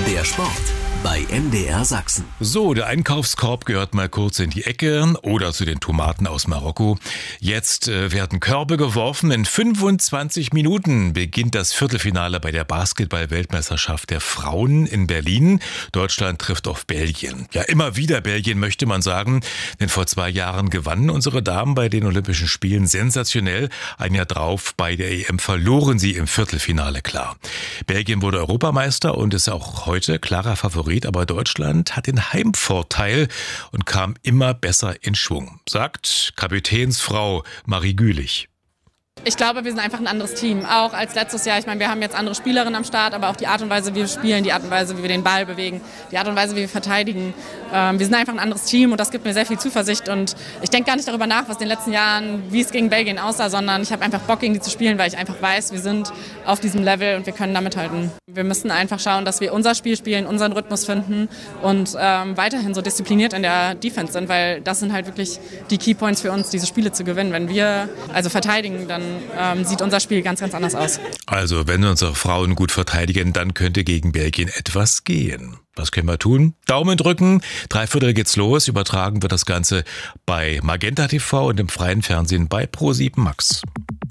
Der Sport bei MDR Sachsen. So, der Einkaufskorb gehört mal kurz in die Ecke oder zu den Tomaten aus Marokko. Jetzt werden Körbe geworfen. In 25 Minuten beginnt das Viertelfinale bei der Basketball-Weltmeisterschaft der Frauen in Berlin. Deutschland trifft auf Belgien. Ja, immer wieder Belgien, möchte man sagen, denn vor 2 Jahren gewannen unsere Damen bei den Olympischen Spielen sensationell. Ein Jahr drauf bei der EM verloren sie im Viertelfinale, klar. Belgien wurde Europameister und ist auch heute klarer Favorit. Aber Deutschland hat den Heimvorteil und kam immer besser in Schwung, sagt Kapitänsfrau Marie Gülich. Ich glaube, wir sind einfach ein anderes Team, auch als letztes Jahr. Ich meine, wir haben jetzt andere Spielerinnen am Start, aber auch die Art und Weise, wie wir spielen, die Art und Weise, wie wir den Ball bewegen, die Art und Weise, wie wir verteidigen. Wir sind einfach ein anderes Team und das gibt mir sehr viel Zuversicht. Und ich denke gar nicht darüber nach, was in den letzten Jahren, wie es gegen Belgien aussah, sondern ich habe einfach Bock, gegen die zu spielen, weil ich einfach weiß, wir sind auf diesem Level und wir können da mithalten. Wir müssen einfach schauen, dass wir unser Spiel spielen, unseren Rhythmus finden und weiterhin so diszipliniert in der Defense sind, weil das sind halt wirklich die Keypoints für uns, diese Spiele zu gewinnen. Wenn wir also verteidigen, dann sieht unser Spiel ganz, ganz anders aus. Also, wenn unsere Frauen gut verteidigen, dann könnte gegen Belgien etwas gehen. Was können wir tun? Daumen drücken. 3/4 geht's los. Übertragen wird das Ganze bei Magenta TV und im freien Fernsehen bei Pro7 Max.